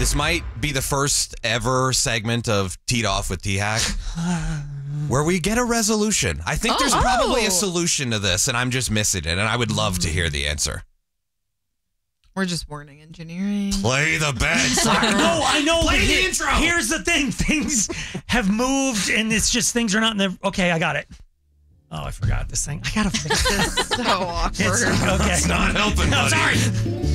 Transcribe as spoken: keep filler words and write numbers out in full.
This might be the first ever segment of Teed Off with T-Hack where we get a resolution. I think oh. there's probably a solution to this, and I'm just missing it, and I would love to hear the answer. We're just warning engineering. Play the bed. No, I know. Play the here, intro. Here's the thing. Things have moved, and it's just things are not in the... Okay, I got it. Oh, I forgot this thing. I got to fix this. So awkward. It's, okay. It's not helping, buddy. I'm sorry.